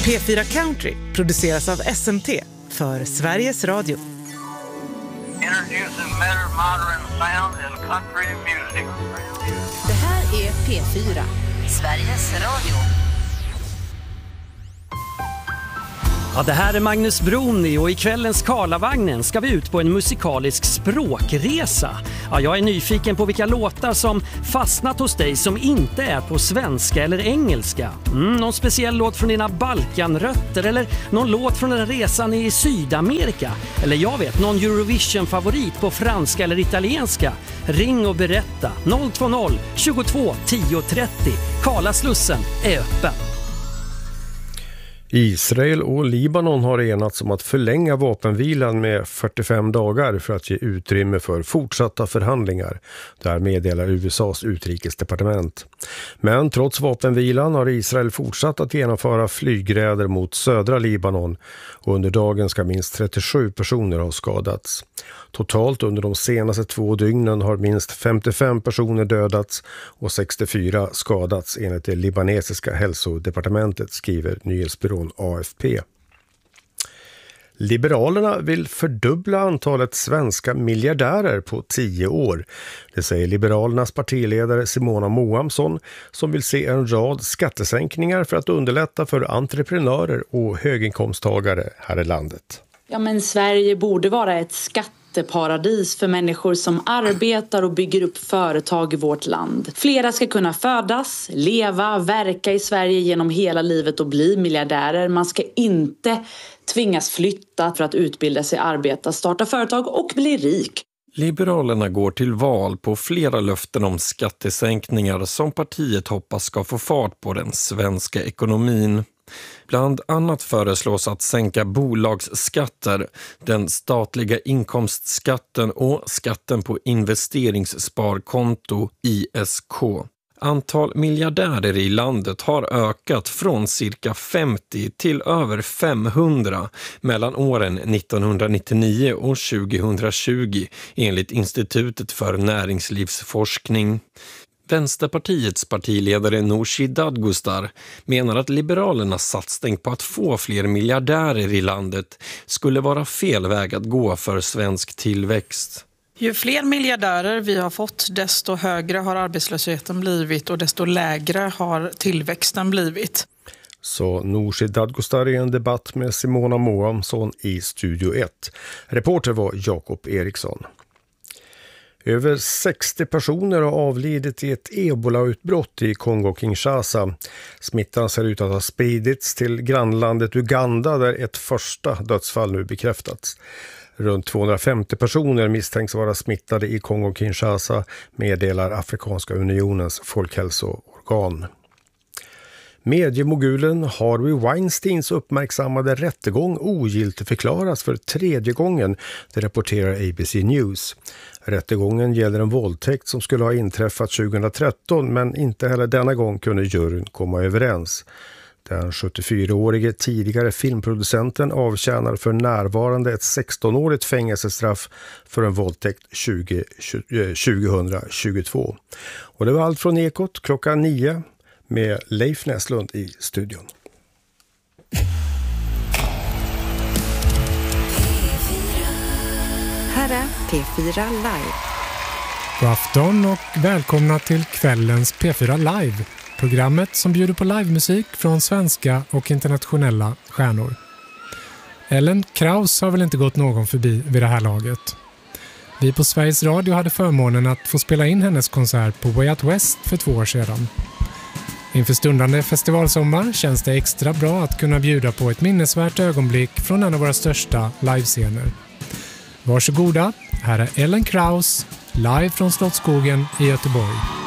P4 Country produceras av SMT för Sveriges Radio. Introducing better modern sound in country music. Det här är P4, Sveriges Radio. Ja, det här är Magnus Broni och i kvällens Karlavagnen ska vi ut på en musikalisk språkresa. Ja, jag är nyfiken på vilka låtar som fastnat hos dig som inte är på svenska eller engelska. Någon speciell låt från dina Balkanrötter eller någon låt från den resan i Sydamerika. Eller jag vet, någon Eurovision-favorit på franska eller italienska. Ring och berätta 020 22 10 30. Karlaslussen är öppen. Israel och Libanon har enats om att förlänga vapenvilan med 45 dagar för att ge utrymme för fortsatta förhandlingar. Där meddelar USAs utrikesdepartement. Men trots vapenvilan har Israel fortsatt att genomföra flygräder mot södra Libanon och under dagen ska minst 37 personer ha skadats. Totalt under de senaste 2 dygnen har minst 55 personer dödats och 64 skadats enligt det libanesiska hälsodepartementet, skriver nyhetsbyrån AFP. Liberalerna vill fördubbla antalet svenska miljardärer på 10 år. Det säger Liberalernas partiledare Simona Moamsson som vill se en rad skattesänkningar för att underlätta för entreprenörer och höginkomsttagare här i landet. Ja, men Sverige borde vara ett skatteparadis för människor som arbetar och bygger upp företag i vårt land. Flera ska kunna födas, leva, verka i Sverige genom hela livet och bli miljardärer. Man ska inte tvingas flytta för att utbilda sig, arbeta, starta företag och bli rik. Liberalerna går till val på flera löften om skattesänkningar som partiet hoppas ska få fart på den svenska ekonomin. Bland annat föreslås att sänka bolagsskatter, den statliga inkomstskatten och skatten på investeringssparkonto ISK. Antal miljardärer i landet har ökat från cirka 50 till över 500 mellan åren 1999 och 2020 enligt Institutet för näringslivsforskning. Vänsterpartiets partiledare Nooshi Dadgostar menar att Liberalernas satsning på att få fler miljardärer i landet skulle vara fel väg att gå för svensk tillväxt. Ju fler miljardärer vi har fått, desto högre har arbetslösheten blivit och desto lägre har tillväxten blivit. Så Nooshi Dadgostar i en debatt med Simona Moamsson i Studio 1. Reporter var Jakob Eriksson. Över 60 personer har avlidit i ett ebola-utbrott i Kongo-Kinshasa. Smittan ser ut att ha spridits till grannlandet Uganda där ett första dödsfall nu bekräftats. Runt 250 personer misstänks vara smittade i Kongo-Kinshasa, meddelar Afrikanska unionens folkhälsoorgan. Mediemogulen Harvey Weinsteins uppmärksammade rättegång ogiltigförklaras för 3:e gången, det rapporterar ABC News. Rättegången gäller en våldtäkt som skulle ha inträffat 2013 men inte heller denna gång kunde juryn komma överens. Den 74-årige tidigare filmproducenten avtjänar för närvarande ett 16-årigt fängelsestraff för en våldtäkt 2022. Och det var allt från Ekot klockan 9 med Leif Näslund i studion. Här är P4 Live. God afton och välkomna till kvällens P4 Live. Programmet som bjuder på livemusik från svenska och internationella stjärnor. Ellen Kraus har väl inte gått någon förbi vid det här laget. Vi på Sveriges Radio hade förmånen att få spela in hennes konsert på Way Out West för 2 år sedan. Inför stundande festivalsommar känns det extra bra att kunna bjuda på ett minnesvärt ögonblick från en av våra största livescener. Varsågoda, här är Ellen Kraus live från Slottsskogen i Göteborg.